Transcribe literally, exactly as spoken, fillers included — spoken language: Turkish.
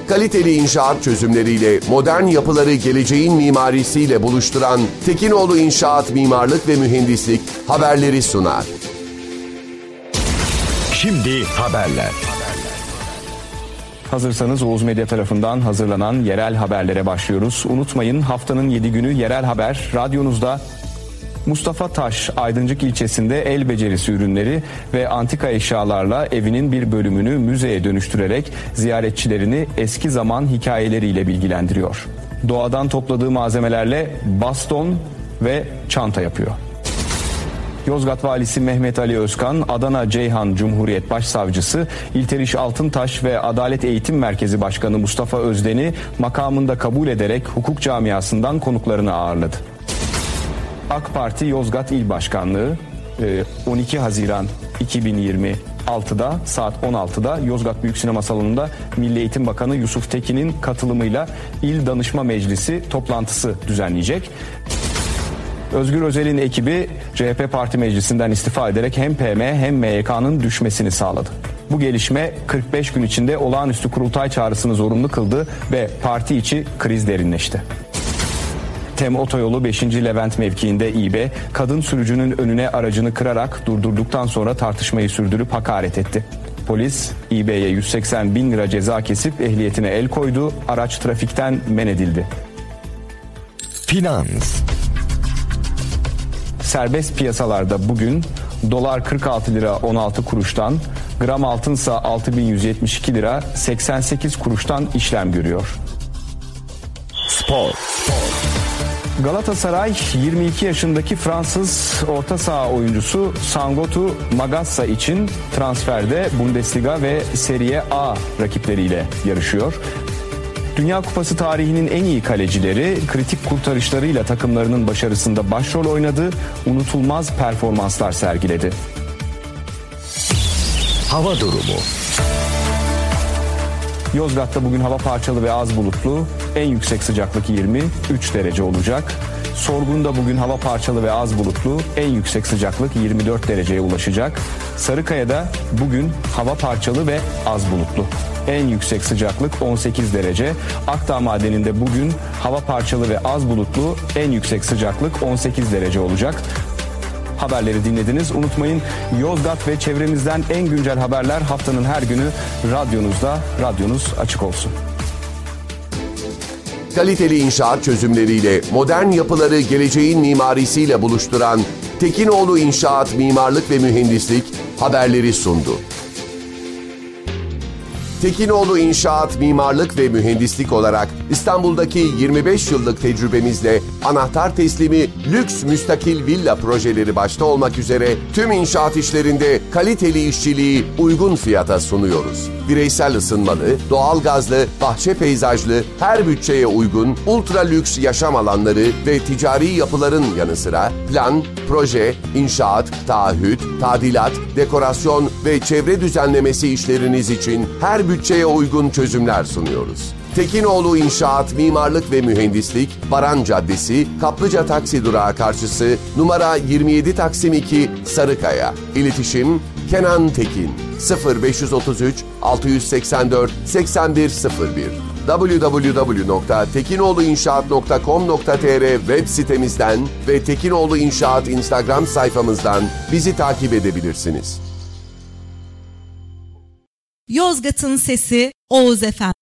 Kaliteli inşaat çözümleriyle modern yapıları geleceğin mimarisiyle buluşturan Tekinoğlu İnşaat Mimarlık ve Mühendislik haberleri sunar. Şimdi haberler. Hazırsanız Oğuz Medya tarafından hazırlanan yerel haberlere başlıyoruz. Unutmayın, haftanın yedi günü yerel haber radyonuzda. Mustafa Taş, Aydıncık ilçesinde el becerisi ürünleri ve antika eşyalarla evinin bir bölümünü müzeye dönüştürerek ziyaretçilerini eski zaman hikayeleriyle bilgilendiriyor. Doğadan topladığı malzemelerle baston ve çanta yapıyor. Yozgat Valisi Mehmet Ali Özkan, Adana Ceyhan Cumhuriyet Başsavcısı İlteriş Altıntaş ve Adalet Eğitim Merkezi Başkanı Mustafa Özden'i makamında kabul ederek hukuk camiasından konuklarını ağırladı. AK Parti Yozgat İl Başkanlığı on iki Haziran iki bin yirmi altıda saat on altıda Yozgat Büyük Sinema Salonu'nda Milli Eğitim Bakanı Yusuf Tekin'in katılımıyla İl Danışma Meclisi toplantısı düzenleyecek. Özgür Özel'in ekibi C H P Parti Meclisi'nden istifa ederek hem P M hem M Y K'nın düşmesini sağladı. Bu gelişme kırk beş gün içinde olağanüstü kurultay çağrısını zorunlu kıldı ve parti içi kriz derinleşti. Tem Otoyolu beşinci Levent mevkiinde İBB, kadın sürücünün önüne aracını kırarak durdurduktan sonra tartışmayı sürdürüp hakaret etti. Polis İBB'ye yüz seksen bin lira ceza kesip ehliyetine el koydu, araç trafikten men edildi. Finans. Serbest piyasalarda bugün dolar kırk altı lira on altı kuruştan, gram altınsa altı bin yüz yetmiş iki lira seksen sekiz kuruştan işlem görüyor. Spor. Galatasaray yirmi iki yaşındaki Fransız orta saha oyuncusu Sangotu Magassa için transferde Bundesliga ve Serie A rakipleriyle yarışıyor. Dünya Kupası tarihinin en iyi kalecileri kritik kurtarışlarıyla takımlarının başarısında başrol oynadı, unutulmaz performanslar sergiledi. Hava durumu. Yozgat'ta bugün hava parçalı ve az bulutlu, en yüksek sıcaklık yirmi üç derece olacak. Sorgun'da bugün hava parçalı ve az bulutlu, en yüksek sıcaklık yirmi dört dereceye ulaşacak. Sarıkaya'da bugün hava parçalı ve az bulutlu. En yüksek sıcaklık on sekiz derece. Akdağ Madeni'nde bugün hava parçalı ve az bulutlu, en yüksek sıcaklık on sekiz derece olacak. Haberleri dinlediniz. Unutmayın, Yozgat ve çevremizden en güncel haberler haftanın her günü radyonuzda. Radyonuz açık olsun. Kaliteli inşaat çözümleriyle modern yapıları geleceğin mimarisiyle buluşturan Tekinoğlu İnşaat Mimarlık ve Mühendislik haberleri sundu. Tekinoğlu İnşaat Mimarlık ve Mühendislik olarak İstanbul'daki yirmi beş yıllık tecrübemizle anahtar teslimi lüks müstakil villa projeleri başta olmak üzere tüm inşaat işlerinde kaliteli işçiliği uygun fiyata sunuyoruz. Bireysel ısınmalı, doğalgazlı, bahçe peyzajlı, her bütçeye uygun ultra lüks yaşam alanları ve ticari yapıların yanı sıra plan, proje, inşaat, taahhüt, tadilat, dekorasyon ve çevre düzenlemesi işleriniz için her bütçeye uygun çözümler sunuyoruz. Tekinoğlu İnşaat Mimarlık ve Mühendislik, Baran Caddesi, Kaplıca Taksi Durağı karşısı, numara yirmi yedi Taksim iki, Sarıkaya. İletişim Kenan Tekin sıfır beş otuz üç altı seksen dört seksen bir sıfır bir double-u double-u double-u nokta tekinoğlu inşaat nokta com nokta tr web sitemizden ve Tekinoğlu İnşaat Instagram sayfamızdan bizi takip edebilirsiniz. Yozgat'ın sesi Oğuz Efem.